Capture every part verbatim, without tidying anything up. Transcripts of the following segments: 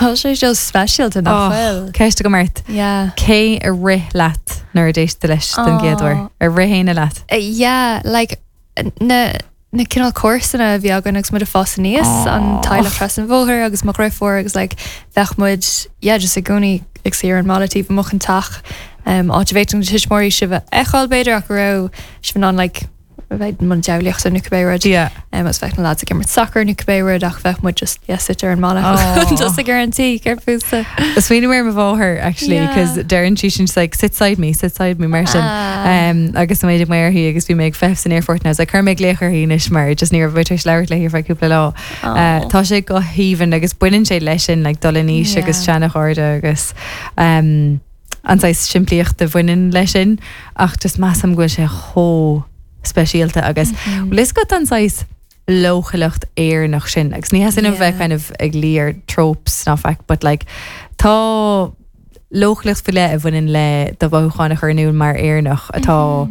Tá sé just special to nachfuil. Ceiste go mart. Yeah. Cé a ri leat nuair a dééis de leis den géadúir. A rihéine leat. Uh, yeah, like na na cinál cuasanna bhí agan agus mud a fásan níos an taile tras an bhóthir agus mar raibh for agus like bheith mud yeah, just a gúnaí ag siar an málatí bh moch an tach um, áitévéiting tuismóí si bheith eáil beidir ach ra si bh an like bheith man dealaocht an nucabéad Yeah. um, as bheith an lád a gimmar soccer nucabéad ach bheith mud just yeah, sit ar an mála Oh. just a guarantee gur fúsa. It's really where my her actually Yeah. because Darren she's like sit side me sit side me Martin Ah. um agus some made where he agus we make fifths in airport now I was like her make lecher he nish mar just near British loud like if I couple law uh tá sé go hívan agus buinin sé leisin like dolaníis agus Chana Horda agus um an sais simplíocht de bhuinin leisin ach just massam go sé ho specialta agus lis got an sais lochalucht air nach sin agus ní has in a bheith kind of ag líar tropes na feic but like tá lochlicht fi le a bhuinin le do bhcháinna chuirnún mar éarnach atá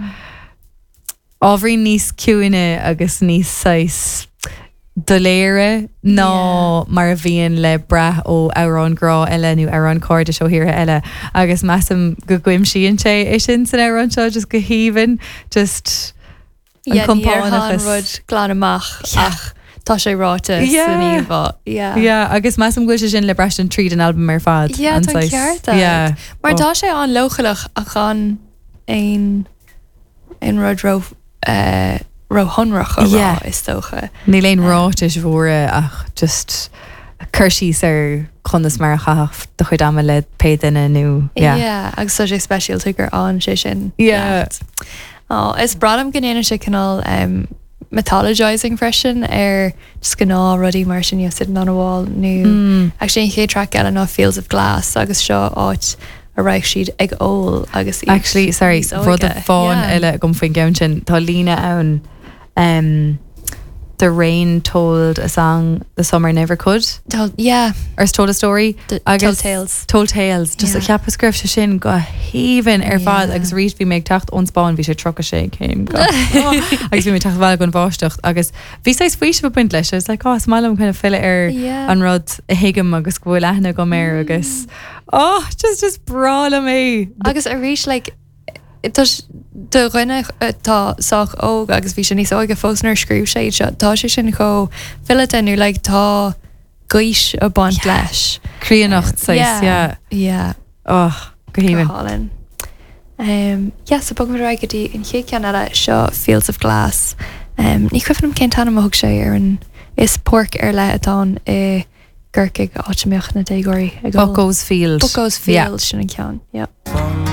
ábhrí níos ciúine agus níos sais doléire ná mar a bhíon le brath ó árán grá eile nó árán cóirde seo hir eile agus meam go gcuim síon sé é sin san árán seo just go híhann just an compáin rud glán amach ach tá sé ráta san íomh. Yeah, agus meam go sin le breist an tríd an album ar fad. Yeah, tá cearta. Yeah. Mar tá sé an lochalach a gan ein ein rud ro uh, ro honrach a Yeah. rá is tócha. Ní léon ráit is bhóra ach just chuirsís ar chunas mar chaaf do chuid am le péidirna nó. Yeah. Yeah, agus so sé special tugur an sé sin. Yeah. Oh, is bradam gnéana sé canál um, metallogizing freisin ar just gná rudí mar sin sitting on a wall nu. Mm. Actually, ché track eile ná Fields of Glass agus seo áit a raibh siad ag ól agus Actually, sorry, rud a fáin eile gom faoin gceann sin tá lína ann um, The Rain told a song The Summer Never Could. Tell, yeah. Or told a story. D- agus Told Tales. Told Tales. Just Yeah. a ceap script se sin go híhann ar fad Yeah. agus rís bhí méid tacht onspáin bhí sé tro a sé céim go. Agus bhí mé tacht bhil gon bháistecht agus bhí sé faois b buint leis is like, oh, smálam chuna fill ar Yeah. an rud a hiigem agus go bhfuil aithna go méir agus oh, just just brála mé. Agus a rís, like, Tás de rinne tá soch óg agus bhí sin níos óige fósnar scríú sé seo tá sé sin go filatenú le tá gaiis a bant leis. Críanacht sais, yeah. Yeah. Oh, go híhann. Hálinn. Um, yeah, so bog mar raigedí in ché cean eile seo Fields of Glass. Um, ní cuifanm cén tanna thug sé ar an is porc ar le atá i ggurcaigh áitimeoch na dégóirí. Bucko's Field. Bucko's Field sin an cean, yeah.